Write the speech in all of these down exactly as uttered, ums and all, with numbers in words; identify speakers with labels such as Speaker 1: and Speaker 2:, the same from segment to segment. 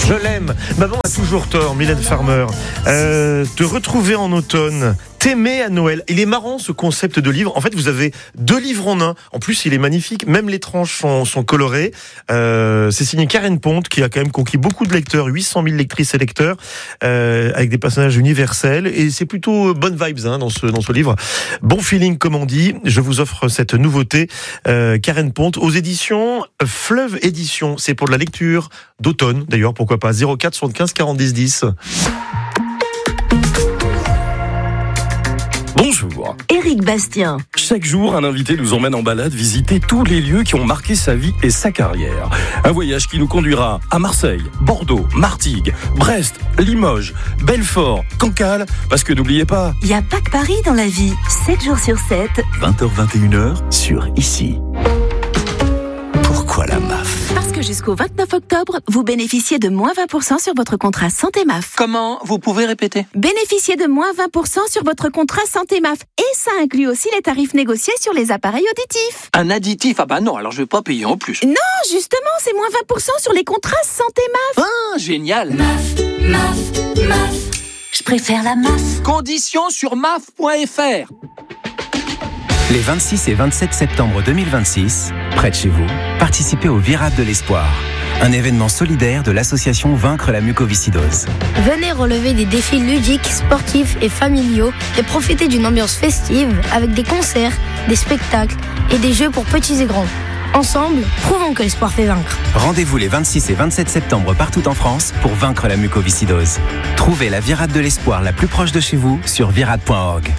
Speaker 1: Je l'aime. Maman a toujours tort, Mylène Farmer. Euh, te retrouver en automne. T'aimer à Noël. Il est marrant ce concept de livre. En fait, vous avez deux livres en un. En plus, il est magnifique. Même les tranches sont, sont colorées. Euh, c'est signé Karen Ponte, qui a quand même conquis beaucoup de lecteurs, huit cent mille lectrices et lecteurs, euh, avec des personnages universels. Et c'est plutôt bonne vibes hein, dans ce dans ce livre. Bon feeling, comme on dit. Je vous offre cette nouveauté, euh, Karen Ponte, aux éditions Fleuve Édition. C'est pour de la lecture d'automne, d'ailleurs. Pourquoi pas. zéro quatre soixante-quinze quarante-dix dix.
Speaker 2: Bonjour.
Speaker 3: Éric Bastien.
Speaker 2: Chaque jour, un invité nous emmène en balade visiter tous les lieux qui ont marqué sa vie et sa carrière. Un voyage qui nous conduira à Marseille, Bordeaux, Martigues, Brest, Limoges, Belfort, Cancale, parce que n'oubliez pas...
Speaker 3: Il n'y a pas que Paris dans la vie. sept jours sur sept.
Speaker 4: vingt heures vingt et une heures sur Ici. Pourquoi la M A F ?
Speaker 3: Parce que jusqu'au vingt-neuf octobre, vous bénéficiez de moins vingt pour cent sur votre contrat Santé M A F.
Speaker 5: Comment ? Vous pouvez répéter ?
Speaker 3: Bénéficiez de moins vingt pour cent sur votre contrat Santé M A F. Et ça inclut aussi les tarifs négociés sur les appareils auditifs.
Speaker 5: Un additif ? Ah bah non, alors je vais pas payer en plus.
Speaker 3: Non, justement, c'est moins vingt pour cent sur les contrats Santé M A F.
Speaker 5: Ah, génial !
Speaker 6: M A F, M A F, M A F. Je préfère la M A F.
Speaker 5: Conditions sur M A F point F R.
Speaker 7: Les vingt-six et vingt-sept septembre deux mille vingt-six, près de chez vous, participez au Virade de l'Espoir, un événement solidaire de l'association Vaincre la mucoviscidose.
Speaker 8: Venez relever des défis ludiques, sportifs et familiaux et profiter d'une ambiance festive avec des concerts, des spectacles et des jeux pour petits et grands. Ensemble, prouvons que l'espoir fait vaincre.
Speaker 7: Rendez-vous les vingt-six et vingt-sept septembre partout en France pour vaincre la mucoviscidose. Trouvez la Virade de l'Espoir la plus proche de chez vous sur virade point org.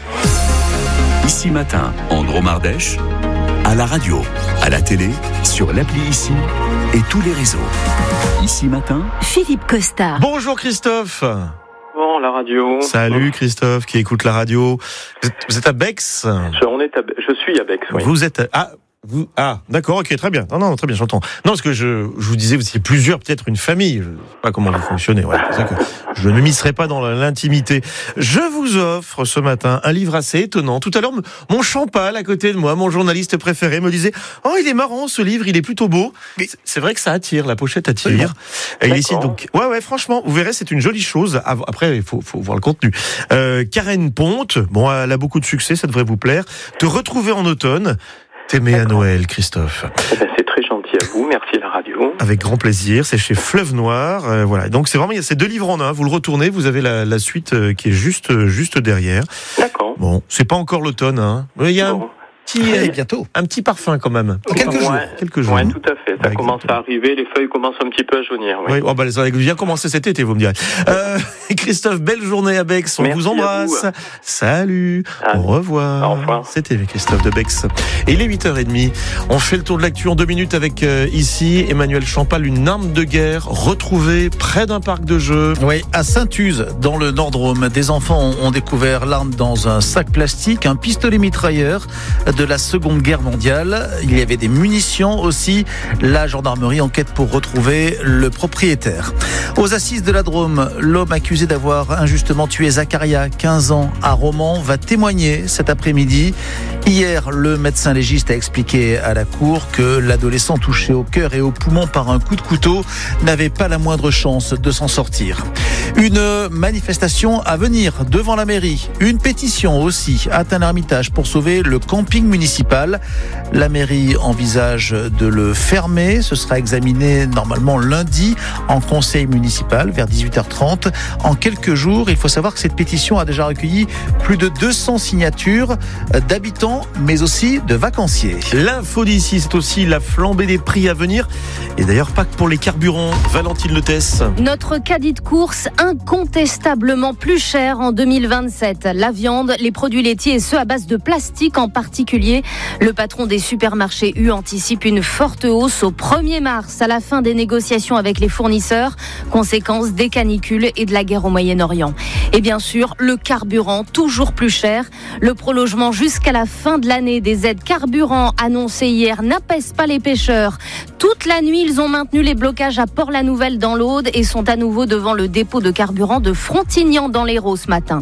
Speaker 4: Ici Matin, en Dromardèche, à la radio, à la télé, sur l'appli Ici et tous les réseaux. Ici Matin,
Speaker 3: Philippe Costa.
Speaker 1: Bonjour Christophe.
Speaker 9: Bon, la radio.
Speaker 1: Salut Christophe qui écoute la radio. Vous êtes, vous êtes à Bex ?
Speaker 9: Je, on est à, je suis à Bex, oui.
Speaker 1: Vous êtes à... Ah, vous, ah, d'accord, ok, très bien. Non, non, très bien, j'entends. Non, parce que je, je vous disais, vous étiez plusieurs, peut-être une famille. Je ne sais pas comment vous fonctionnez. Ouais, c'est ça que je ne m'y serai pas dans l'intimité. Je vous offre ce matin un livre assez étonnant. Tout à l'heure, mon Champal à côté de moi, mon journaliste préféré, me disait « Oh, il est marrant ce livre, il est plutôt beau. » C'est vrai que ça attire, la pochette attire. Et il est ici donc. Ouais, ouais, franchement, vous verrez, c'est une jolie chose. Après, il faut, faut voir le contenu. Euh, Karen Ponte, bon, elle a beaucoup de succès, ça devrait vous plaire. Te retrouver en automne. T'aimer à Noël, Christophe.
Speaker 9: Eh ben, c'est très gentil à vous, merci la radio.
Speaker 1: Avec grand plaisir, c'est chez Fleuve Noir. Euh, voilà, donc c'est vraiment, il y a ces deux livres en un. Vous le retournez, vous avez la, la suite euh, qui est juste, juste derrière.
Speaker 9: D'accord.
Speaker 1: Bon, c'est pas encore l'automne, hein. Il y a
Speaker 9: bon.
Speaker 1: un petit, euh, bientôt, un petit parfum quand même.
Speaker 9: Okay.
Speaker 1: Quelques jours,
Speaker 9: ouais.
Speaker 1: quelques jours.
Speaker 9: Ouais, tout à fait. Ça
Speaker 1: ouais,
Speaker 9: commence
Speaker 1: exactement.
Speaker 9: à arriver, les feuilles commencent un petit peu à jaunir. Oui.
Speaker 1: Oui, oh bah, ça a bien commencé cet été, vous me direz. Euh, Christophe, belle journée à Bex. On
Speaker 9: merci
Speaker 1: vous embrasse.
Speaker 9: Vous.
Speaker 1: Salut.
Speaker 9: Ah,
Speaker 1: au revoir.
Speaker 9: Au revoir.
Speaker 1: C'était Christophe de Bex. Et il est huit heures trente. On fait le tour de l'actu en deux minutes avec euh, ici Emmanuel Champal, une arme de guerre retrouvée près d'un parc de jeux.
Speaker 10: Oui, à Saint-Uz, dans le Nord-Drôme, des enfants ont découvert l'arme dans un sac plastique, un pistolet mitrailleur de la Seconde Guerre mondiale. Il y avait des munitions aussi. La gendarmerie enquête pour retrouver le propriétaire. Aux assises de la Drôme, l'homme accusé d'avoir injustement tué Zacharia, quinze ans, à Romans, va témoigner cet après-midi. Hier, le médecin légiste a expliqué à la cour que l'adolescent touché au cœur et au poumon par un coup de couteau n'avait pas la moindre chance de s'en sortir. Une manifestation à venir devant la mairie. Une pétition aussi à Tain-l'Hermitage pour sauver le camping municipal. La mairie envisage de le fermer. Ce sera examiné normalement lundi en conseil municipal vers dix-huit heures trente. En quelques jours, il faut savoir que cette pétition a déjà recueilli plus de deux cents signatures d'habitants, mais aussi de vacanciers.
Speaker 1: L'info d'ici, c'est aussi la flambée des prix à venir. Et d'ailleurs, pas que pour les carburants. Valentine Letesse.
Speaker 11: Notre caddie de course incontestablement plus cher en deux mille vingt-sept. La viande, les produits laitiers et ceux à base de plastique en particulier. Le patron des supermarchés U anticipe une forte hausse au premier mars à la fin des négociations avec les fournisseurs, conséquence des canicules et de la guerre au Moyen-Orient. Et bien sûr, le carburant toujours plus cher. Le prolongement jusqu'à la fin de l'année des aides carburant annoncées hier n'apaise pas les pêcheurs. Toute la nuit, ils ont maintenu les blocages à Port-la-Nouvelle dans l'Aude et sont à nouveau devant le dépôt de carburant de Frontignan dans l'Hérault ce matin.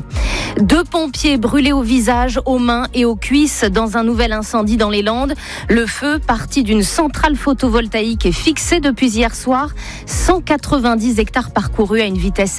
Speaker 11: Deux pompiers brûlés au visage, aux mains et aux cuisses dans un nouvel incendie dans les Landes. Le feu, parti d'une centrale photovoltaïque, est fixé depuis hier soir. cent quatre-vingt-dix hectares parcourus à une vitesse